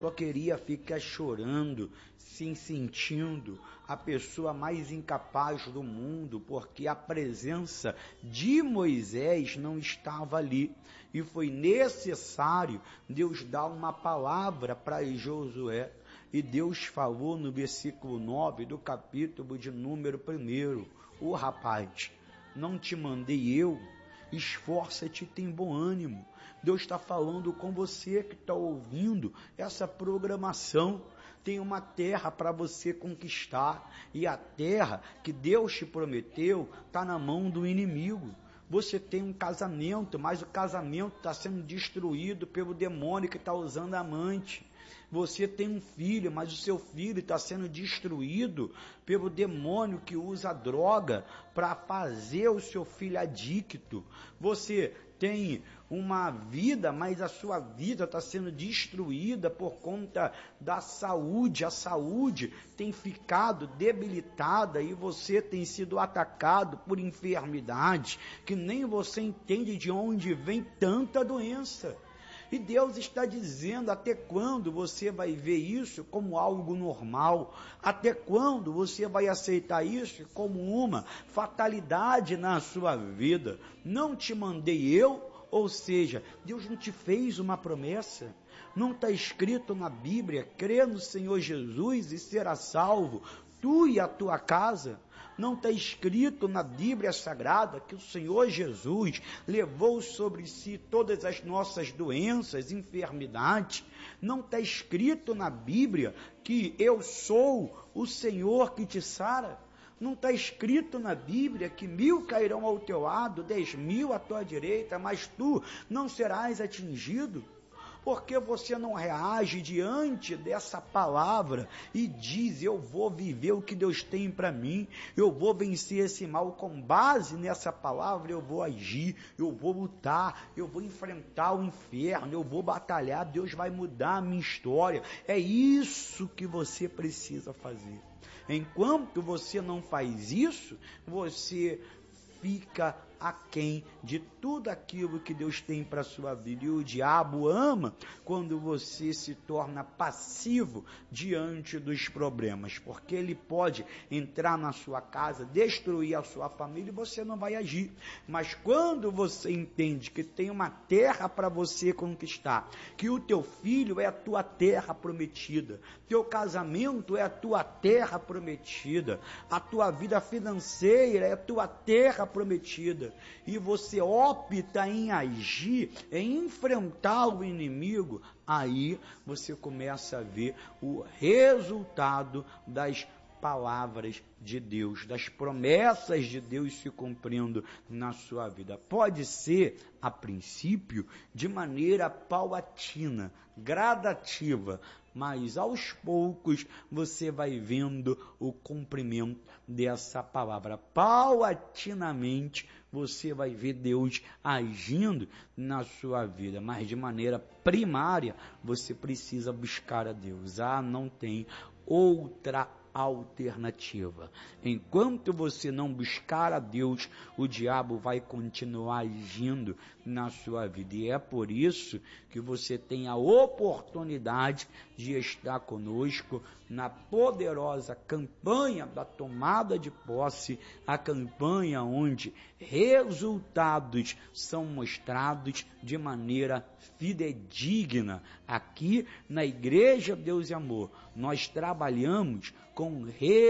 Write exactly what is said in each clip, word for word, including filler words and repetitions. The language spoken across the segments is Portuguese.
só queria ficar chorando, se sentindo a pessoa mais incapaz do mundo, porque a presença de Moisés não estava ali. E foi necessário Deus dar uma palavra para Josué. E Deus falou no versículo nove do capítulo de número primeiro: ô rapaz, não te mandei eu? Esforça-te e tem bom ânimo. Deus está falando com você que está ouvindo essa programação. Tem uma terra para você conquistar, e a terra que Deus te prometeu está na mão do inimigo. Você tem um casamento, mas o casamento está sendo destruído pelo demônio que está usando a amante. Você tem um filho, mas o seu filho está sendo destruído pelo demônio que usa droga para fazer o seu filho adicto. Você tem uma vida, mas a sua vida está sendo destruída por conta da saúde. A saúde tem ficado debilitada e você tem sido atacado por enfermidades que nem você entende de onde vem tanta doença. E Deus está dizendo: até quando você vai ver isso como algo normal? Até quando você vai aceitar isso como uma fatalidade na sua vida? Não te mandei eu? Ou seja, Deus não te fez uma promessa? Não está escrito na Bíblia: crê no Senhor Jesus e será salvo, tu e a tua casa? Não está escrito na Bíblia Sagrada que o Senhor Jesus levou sobre si todas as nossas doenças, enfermidades? Não está escrito na Bíblia que eu sou o Senhor que te sara? Não está escrito na Bíblia que mil cairão ao teu lado, dez mil à tua direita, mas tu não serás atingido? Por que você não reage diante dessa palavra e diz: eu vou viver o que Deus tem para mim, eu vou vencer esse mal, com base nessa palavra eu vou agir, eu vou lutar, eu vou enfrentar o inferno, eu vou batalhar, Deus vai mudar a minha história. É isso que você precisa fazer. Enquanto você não faz isso, você fica aquém de tudo aquilo que Deus tem para a sua vida. E o diabo ama quando você se torna passivo diante dos problemas, porque ele pode entrar na sua casa, destruir a sua família e você não vai agir. Mas quando você entende que tem uma terra para você conquistar, que o teu filho é a tua terra prometida, teu casamento é a tua terra prometida, a tua vida financeira é a tua terra prometida, e você opta em agir, em enfrentar o inimigo, aí você começa a ver o resultado das palavras de Deus, das promessas de Deus se cumprindo na sua vida. Pode ser, a princípio, de maneira paulatina, gradativa, mas aos poucos você vai vendo o cumprimento dessa palavra. Paulatinamente você vai ver Deus agindo na sua vida, mas de maneira primária você precisa buscar a Deus. Ah, não tem outra alternativa. Enquanto você não buscar a Deus, o diabo vai continuar agindo na sua vida. E é por isso que você tem a oportunidade de estar conosco na poderosa campanha da tomada de posse, a campanha onde resultados são mostrados de maneira fidedigna. Aqui na Igreja Deus e Amor, nós trabalhamos com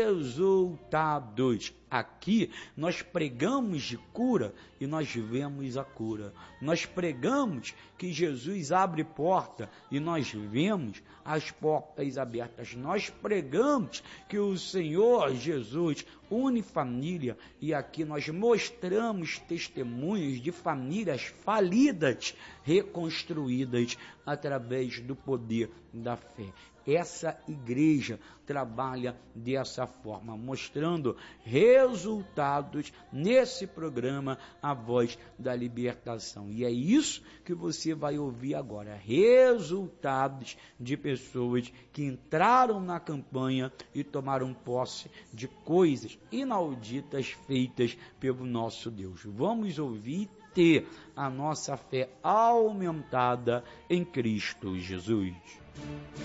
resultados. Aqui nós pregamos de cura e nós vemos a cura. Nós pregamos que Jesus abre porta e nós vemos as portas abertas. Nós pregamos que o Senhor Jesus une família, e aqui nós mostramos testemunhos de famílias falidas, reconstruídas através do poder da fé. Essa igreja trabalha dessa forma, mostrando resultados nesse programa A Voz da Libertação. E é isso que você vai ouvir agora, resultados de pessoas que entraram na campanha e tomaram posse de coisas inauditas feitas pelo nosso Deus. Vamos ouvir, ter a nossa fé aumentada em Cristo Jesus.